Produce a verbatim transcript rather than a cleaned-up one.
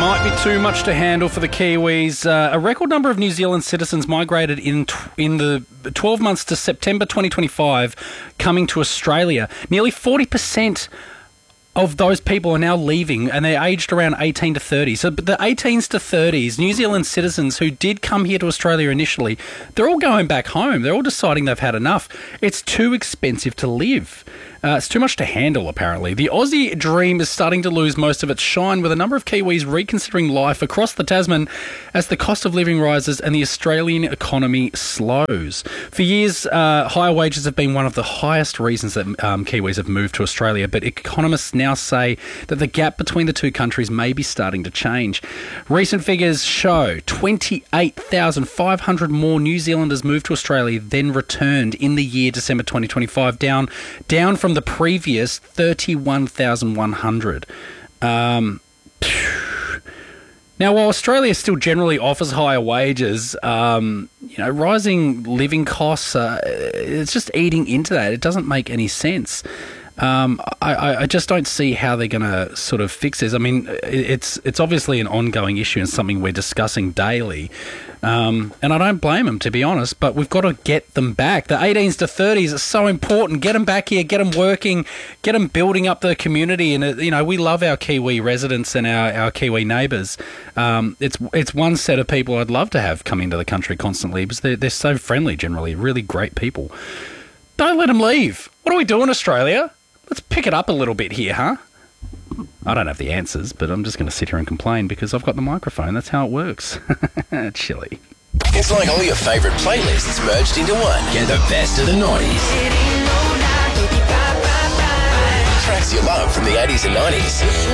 might be too much to handle for the Kiwis. Uh, a record number of New Zealand citizens migrated in t- in the twelve months to September twenty twenty-five, coming to Australia. Nearly forty percent of those people are now leaving, and they're aged around eighteen to thirty. So the eighteens to thirties, New Zealand citizens who did come here to Australia initially, they're all going back home. They're all deciding they've had enough. It's too expensive to live. Uh, it's too much to handle, apparently. The Aussie dream is starting to lose most of its shine, with a number of Kiwis reconsidering life across the Tasman as the cost of living rises and the Australian economy slows. For years, uh, higher wages have been one of the highest reasons that um, Kiwis have moved to Australia, but economists now say that the gap between the two countries may be starting to change. Recent figures show twenty-eight thousand five hundred more New Zealanders moved to Australia than returned in the year December twenty twenty-five, down, down from the previous thirty-one thousand one hundred. Um, now, while Australia still generally offers higher wages, um, you know, rising living costs, uh, it's just eating into that. It doesn't make any sense. Um, I, I just don't see how they're going to sort of fix this. I mean, it's it's obviously an ongoing issue and something we're discussing daily. Um, and I don't blame them, to be honest, but we've got to get them back. The eighteens to thirties are so important. Get them back here, get them working, get them building up the community. And, uh, you know, we love our Kiwi residents and our, our Kiwi neighbours. Um, it's it's one set of people I'd love to have come into the country constantly because they're, they're so friendly generally, really great people. Don't let them leave. What are we doing, Australia? Let's pick it up a little bit here, huh? I don't have the answers, but I'm just going to sit here and complain because I've got the microphone. That's how it works. Chilly. It's like all your favourite playlists merged into one. Get the best of the noughties. Tracks you love from the eighties and nineties.